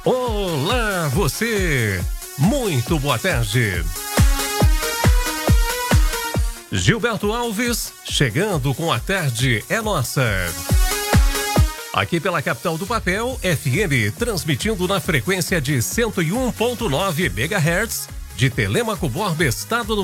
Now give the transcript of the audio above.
Olá, você! Muito boa tarde! Gilberto Alves, chegando com A Tarde é Nossa. Aqui pela capital do papel, FM, transmitindo na frequência de 101.9 MHz, de Telêmaco Borba, estado do